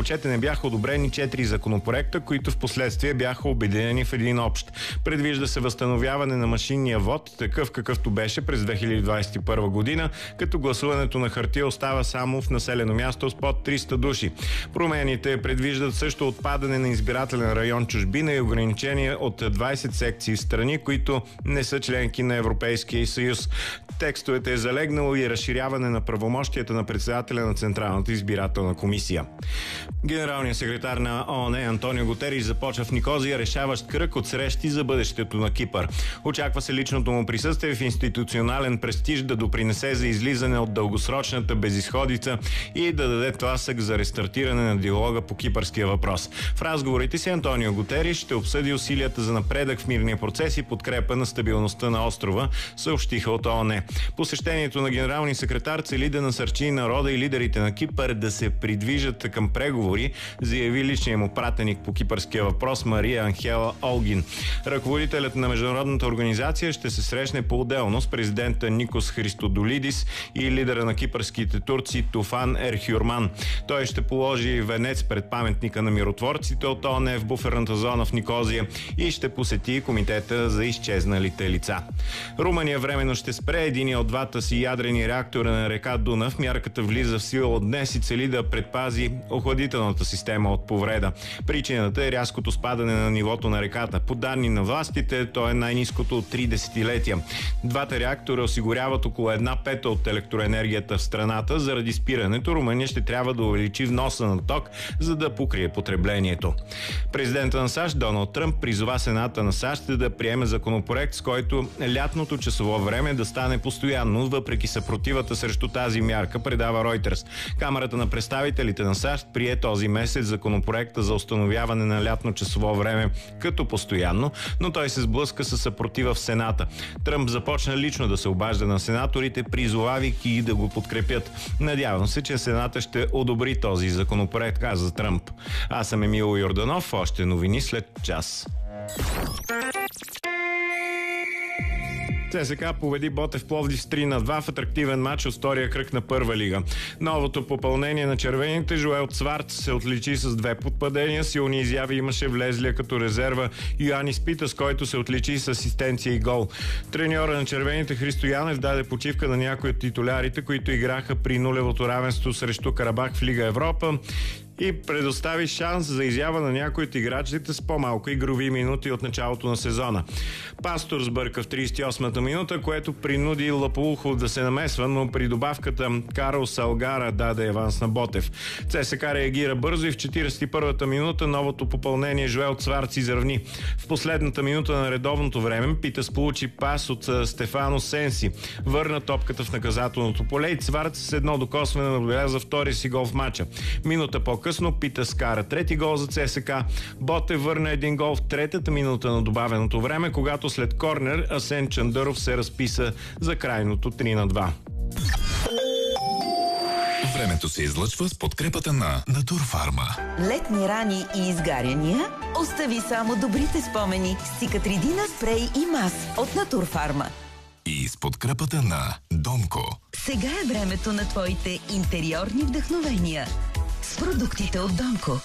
четене бяха одобрени 4 законопроекта, които в последствие бяха обединени в един общ. Предвижда се възстановяване на машинния вод, такъв какъвто беше през 2021 година, като гласуването на хартия остава само в населено място с под 300 души. Промените предвиждат също отпадане на избирателен район чужбина и ограничения от 20 секции в страни, които не са членки на Европейския съюз. Текстовете е залегнало и разширяване на правомощията на председателя на Централната избирателна комисия. Генералният секретар на ООН Антонио Гутериш започва в Никозия решаващ кръг от срещи за бъдещето на Кипър. Очаква се личното му присъствие в институционален престиж да допринесе за излизане от дългосрочната безизходица и да даде тласък за рестартиране на диалога по кипърския въпрос. В разговорите си Антонио Гутериш ще обсъди усилията за напредък в мирния процес и подкрепа на стабилността на острова, съобщиха от ООН. Посещението на генералния секретар цели да насърчи народа и лидерите на Кипър да се придвижат към преговори, заяви личният му пратеник по кипърския въпрос Мария Анхела Олгин. Ръководителят на международната организация ще се срещне по-отделно с президента Никос Христодолидис и лидера на кипърските турци Туфан Ерхюрман. Той ще положи венец пред паметника на миротворците от ООН в буферната зона в Никозия и ще посети комитета за изчезналите лица. Румъния временно ще спре единия от двата си ядрени реактора на река Дунав. Мярката влиза в сила от днес и цели да предпази охладителната система от повреда. Причината е рязкото спадане на нивото на реката. По данни на властите, то е най-ниското от 3 десетилетия. Двата реактора осигуряват около 1/5 от електроенергията в страната. Заради спирането, Румъния ще трябва да увеличи вноса на ток, за да покрие потреблението. Президентът на САЩ Доналд Тръмп призова Сената на САЩ да приеме законопроект, с който лятното часово време да стане постоянно, въпреки съпротивата срещу тази мярка, предава Reuters. Камарата на представителите на САЩ прие този месец законопроекта за установяване на лятно часово време като постоянно, но той се сблъска със съпротива в Сената. Тръмп започна лично да се обажда на сенаторите, призовавайки ги да го подкрепят. Надявам се, че Сената ще одобри този законопроект, каза Тръмп. Аз съм Емил Йорданов, още новини след час. ЦСКА победи Ботев Пловдив с 3-2 в атрактивен матч от втория кръг на първа лига. Новото попълнение на червените Жоел Цварц се отличи с 2 подпадения. Силни изяви имаше влезлия като резерва Йоанис Питас, който се отличи с асистенция и гол. Треньора на червените Христо Янев даде почивка на някои от титулярите, които играха при нулевото равенство срещу Карабах в Лига Европа, и предостави шанс за изява на някои от играчите с по-малко игрови минути от началото на сезона. Пастор сбърка в 38-та минута, което принуди Лаполухов да се намесва, но при добавката Карл Салгара даде аванс на Ботев. ЦСКА реагира бързо и в 41-та минута новото попълнение Жоел Цварц изравни. В последната минута на редовното време Питас получи пас от Стефано Сенси. Върна топката в наказателното поле и Цварц с едно докосване отбеляза втория си гол в матча. Минута по-късно Питас скара трети гол за ЦСКА. Ботев върна един гол в третата минута на добавеното време, когато след корнер Асен Чандъров се разписа за крайното 3-2. Времето се излъчва с подкрепата на Натурфарма. Летни рани и изгаряния? Остави само добрите спомени с Цикатридина спрей и мас от Натурфарма. И с подкрепата на Донко. Сега е времето на твоите интериорни вдъхновения с продуктите от Донко.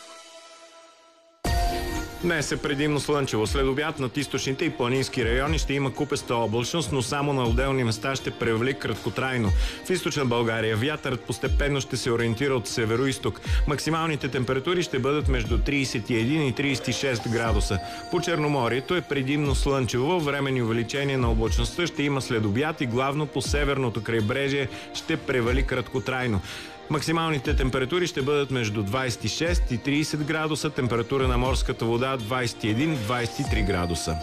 Днес е предимно слънчево. След обяд над източните и планински райони ще има купеста облачност, но само на отделни места ще превали краткотрайно. В източна България вятърът постепенно ще се ориентира от северо-исток. Максималните температури ще бъдат между 31 и 36 градуса. По Черноморието е предимно слънчево. Временни увеличения на облачността ще има след обяд и главно по северното крайбрежие ще превали краткотрайно. Максималните температури ще бъдат между 26 и 30 градуса, температура на морската вода 21-23 градуса.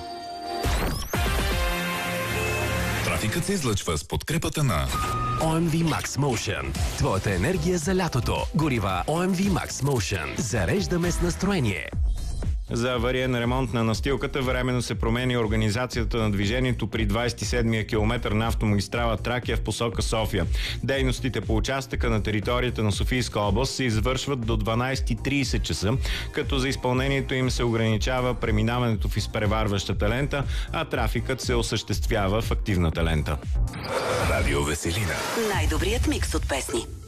Трафикът се излъчва с подкрепата на OMV Max Motion. Твоята енергия за лятото. Горива OMV Max Motion. Зареждаме с настроение. За авариен ремонт на настилката временно се промени организацията на движението при 27-я километър на автомагистрала Тракия в посока София. Дейностите по участъка на територията на Софийска област се извършват до 12:30 часа, като за изпълнението им се ограничава преминаването в изпреварващата лента, а трафикът се осъществява в активната лента. Радио Веселина. Най-добрият микс от песни.